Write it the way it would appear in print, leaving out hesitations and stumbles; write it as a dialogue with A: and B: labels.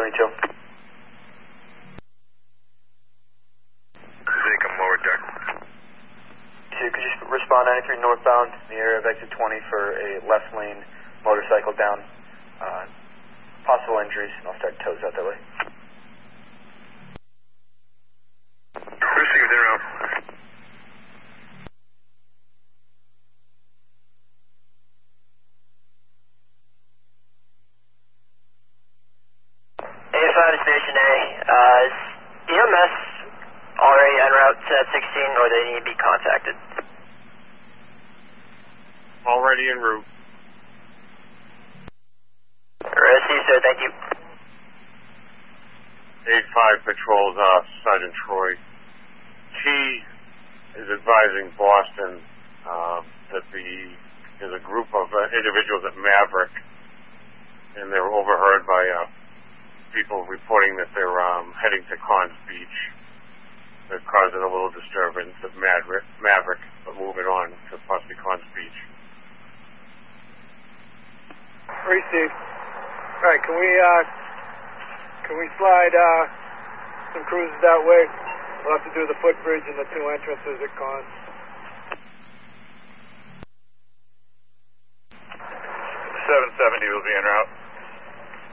A: 22.
B: Come lower deck.
A: Could you respond 93 northbound in the area of exit 20 for a left lane motorcycle down? Possible injuries, and I'll start tows out that way.
B: Received, in route.
C: A5 to Station A. Is EMS already en route to 16, or they need to be contacted?
D: Already en route.
C: Received, sir. Thank you.
D: 8-5 patrols Sergeant Troy. He is advising Boston that there's a group of individuals at Maverick, and they were overheard by people reporting that they're heading to Cons Beach. They're causing a little disturbance at Maverick, but moving on to possibly Cons Beach.
E: Received. All right, can we slide some cruises that way? We'll have to do the footbridge and the 2 entrances at Cons.
B: 770 will be en route.